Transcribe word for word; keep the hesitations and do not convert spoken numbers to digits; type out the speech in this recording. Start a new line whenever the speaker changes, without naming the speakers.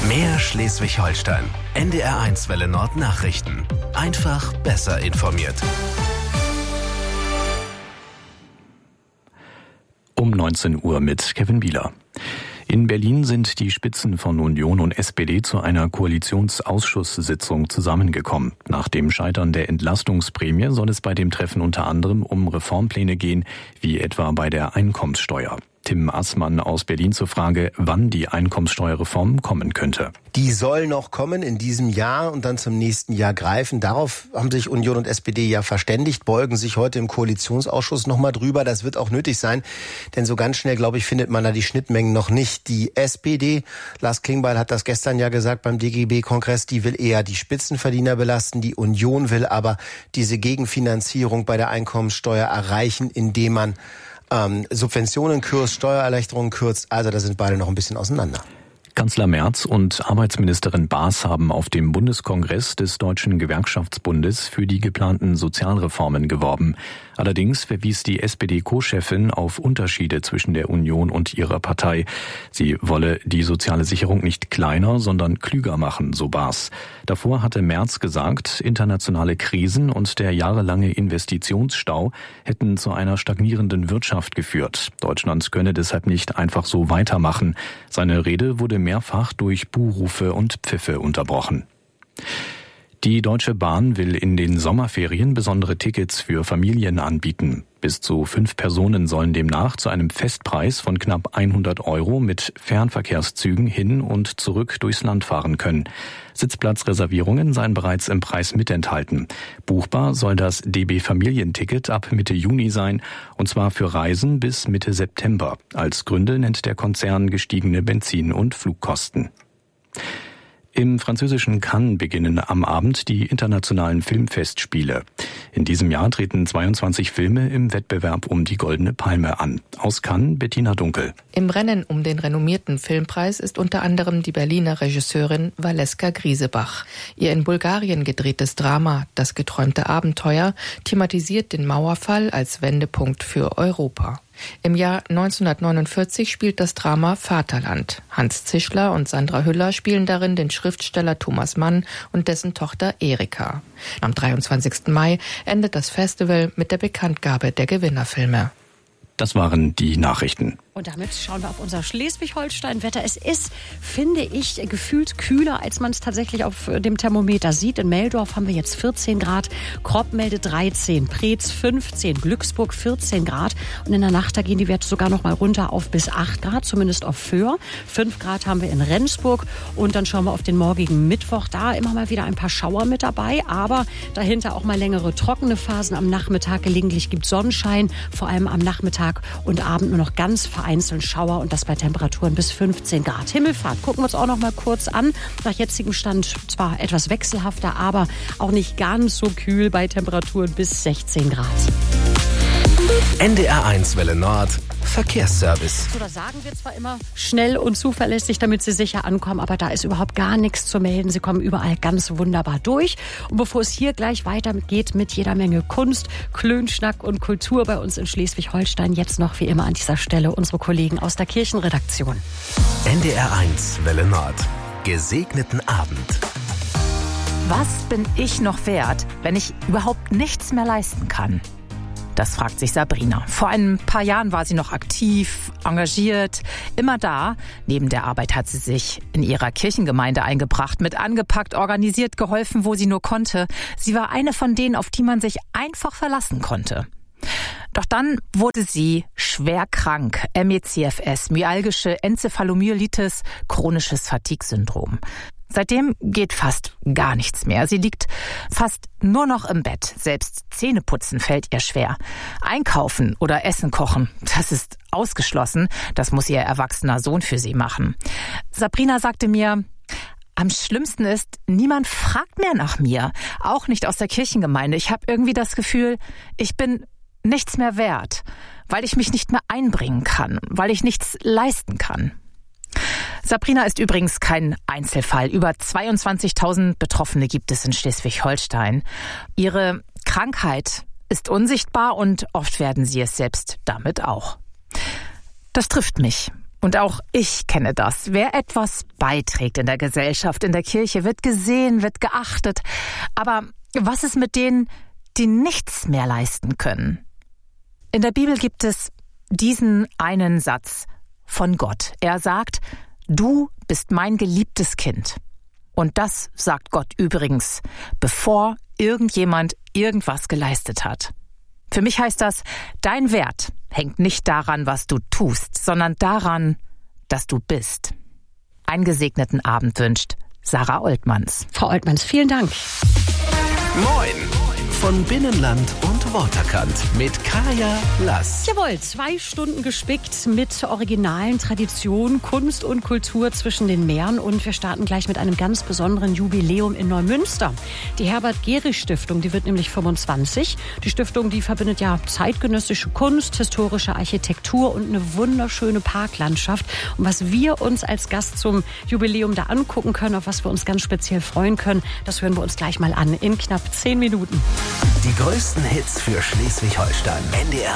Mehr Schleswig-Holstein. N D R eins Welle Nord Nachrichten. Einfach besser informiert.
Um neunzehn Uhr mit Kevin Bieler. In Berlin sind die Spitzen von Union und S P D zu einer Koalitionsausschusssitzung zusammengekommen. Nach dem Scheitern der Entlastungsprämie soll es bei dem Treffen unter anderem um Reformpläne gehen, wie etwa bei der Einkommenssteuer. Tim Assmann aus Berlin zur Frage, wann die Einkommenssteuerreform kommen könnte.
Die soll noch kommen in diesem Jahr und dann zum nächsten Jahr greifen. Darauf haben sich Union und S P D ja verständigt, beugen sich heute im Koalitionsausschuss nochmal drüber. Das wird auch nötig sein, denn so ganz schnell, glaube ich, findet man da die Schnittmengen noch nicht. Die S P D, Lars Klingbeil hat das gestern ja gesagt beim D G B-Kongress, die will eher die Spitzenverdiener belasten. Die Union will aber diese Gegenfinanzierung bei der Einkommenssteuer erreichen, indem man Ähm, Subventionen kürzt, Steuererleichterungen kürzt, also da sind beide noch ein bisschen auseinander.
Kanzler Merz und Arbeitsministerin Baas haben auf dem Bundeskongress des Deutschen Gewerkschaftsbundes für die geplanten Sozialreformen geworben. Allerdings verwies die S P D-Co-Chefin auf Unterschiede zwischen der Union und ihrer Partei. Sie wolle die soziale Sicherung nicht kleiner, sondern klüger machen, so Baas. Davor hatte Merz gesagt, internationale Krisen und der jahrelange Investitionsstau hätten zu einer stagnierenden Wirtschaft geführt. Deutschland könne deshalb nicht einfach so weitermachen. Seine Rede wurde mehrfach durch Buhrufe und Pfiffe unterbrochen. Die Deutsche Bahn will in den Sommerferien besondere Tickets für Familien anbieten. Bis zu fünf Personen sollen demnach zu einem Festpreis von knapp hundert Euro mit Fernverkehrszügen hin und zurück durchs Land fahren können. Sitzplatzreservierungen seien bereits im Preis mitenthalten. Buchbar soll das D B Familienticket ab Mitte Juni sein, und zwar für Reisen bis Mitte September. Als Gründe nennt der Konzern gestiegene Benzin- und Flugkosten. Im französischen Cannes beginnen am Abend die internationalen Filmfestspiele. In diesem Jahr treten zweiundzwanzig Filme im Wettbewerb um die Goldene Palme an. Aus Cannes, Bettina Dunkel.
Im Rennen um den renommierten Filmpreis ist unter anderem die Berliner Regisseurin Valeska Griesebach. Ihr in Bulgarien gedrehtes Drama Das geträumte Abenteuer thematisiert den Mauerfall als Wendepunkt für Europa. Im Jahr neunzehnhundertneunundvierzig spielt das Drama Vaterland. Hans Zischler und Sandra Hüller spielen darin den Schriftsteller Thomas Mann und dessen Tochter Erika. Am dreiundzwanzigsten Mai endet das Festival mit der Bekanntgabe der Gewinnerfilme.
Das waren die Nachrichten.
Und damit schauen wir auf unser Schleswig-Holstein-Wetter. Es ist, finde ich, gefühlt kühler, als man es tatsächlich auf dem Thermometer sieht. In Meldorf haben wir jetzt vierzehn Grad, Kropp meldet dreizehn, Preetz fünfzehn, Glücksburg vierzehn Grad. Und in der Nacht, da gehen die Werte sogar noch mal runter auf bis acht Grad, zumindest auf Föhr. fünf Grad haben wir in Rendsburg. Und dann schauen wir auf den morgigen Mittwoch. Da immer mal wieder ein paar Schauer mit dabei, aber dahinter auch mal längere trockene Phasen. Am Nachmittag gelegentlich gibt Sonnenschein, vor allem am Nachmittag und Abend nur noch ganz vereinzelt Schauer und das bei Temperaturen bis fünfzehn Grad. Himmelfahrt gucken wir uns auch noch mal kurz an. Nach jetzigem Stand zwar etwas wechselhafter, aber auch nicht ganz so kühl bei Temperaturen bis sechzehn Grad.
N D R eins Welle Nord Verkehrsservice.
So, da sagen wir zwar immer schnell und zuverlässig, damit Sie sicher ankommen, aber da ist überhaupt gar nichts zu melden. Sie kommen überall ganz wunderbar durch. Und bevor es hier gleich weitergeht mit jeder Menge Kunst, Klönschnack und Kultur bei uns in Schleswig-Holstein, jetzt noch wie immer an dieser Stelle unsere Kollegen aus der Kirchenredaktion.
N D R eins Welle Nord. Gesegneten Abend.
Was bin ich noch wert, wenn ich überhaupt nichts mehr leisten kann? Das fragt sich Sabrina. Vor ein paar Jahren war sie noch aktiv, engagiert, immer da. Neben der Arbeit hat sie sich in ihrer Kirchengemeinde eingebracht, mit angepackt, organisiert, geholfen, wo sie nur konnte. Sie war eine von denen, auf die man sich einfach verlassen konnte. Doch dann wurde sie schwer krank. M E C F S, myalgische Enzephalomyelitis, chronisches Fatigue-Syndrom. Seitdem geht fast gar nichts mehr. Sie liegt fast nur noch im Bett. Selbst Zähneputzen fällt ihr schwer. Einkaufen oder Essen kochen, das ist ausgeschlossen. Das muss ihr erwachsener Sohn für sie machen. Sabrina sagte mir, am schlimmsten ist, niemand fragt mehr nach mir. Auch nicht aus der Kirchengemeinde. Ich habe irgendwie das Gefühl, ich bin nichts mehr wert, weil ich mich nicht mehr einbringen kann, weil ich nichts leisten kann. Sabrina ist übrigens kein Einzelfall. Über zweiundzwanzigtausend Betroffene gibt es in Schleswig-Holstein. Ihre Krankheit ist unsichtbar und oft werden sie es selbst damit auch. Das trifft mich. Und auch ich kenne das. Wer etwas beiträgt in der Gesellschaft, in der Kirche, wird gesehen, wird geachtet. Aber was ist mit denen, die nichts mehr leisten können? In der Bibel gibt es diesen einen Satz von Gott. Er sagt, du bist mein geliebtes Kind. Und das sagt Gott übrigens, bevor irgendjemand irgendwas geleistet hat. Für mich heißt das, dein Wert hängt nicht daran, was du tust, sondern daran, dass du bist. Einen gesegneten Abend wünscht Sarah Oltmanns.
Frau Oltmanns, vielen Dank.
Moin von Binnenland und Waterkant mit Kaya Lass.
Jawohl, zwei Stunden gespickt mit originalen Traditionen, Kunst und Kultur zwischen den Meeren. Und wir starten gleich mit einem ganz besonderen Jubiläum in Neumünster. Die Herbert-Gehrig-Stiftung, die wird nämlich fünfundzwanzig. Die Stiftung, die verbindet ja zeitgenössische Kunst, historische Architektur und eine wunderschöne Parklandschaft. Und was wir uns als Gast zum Jubiläum da angucken können, auf was wir uns ganz speziell freuen können, das hören wir uns gleich mal an in knapp zehn Minuten.
Die größten Hits für Schleswig-Holstein. N D R